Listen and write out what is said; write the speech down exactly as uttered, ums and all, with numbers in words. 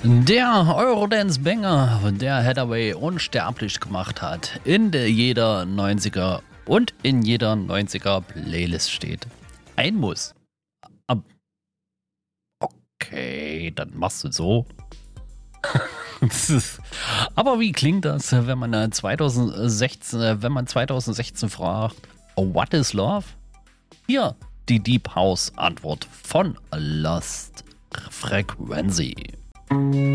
Der Eurodance-Banger, der Hathaway unsterblich gemacht hat, in der jeder neunziger und in jeder neunziger Playlist steht. Ein Muss. Ab- Okay, dann machst du so. Das ist- Aber wie klingt das, wenn man äh, zweitausendsechzehn, äh, wenn man zweitausendsechzehn fragt, oh, what is love? Hier die Deep House Antwort von Lost Frequency.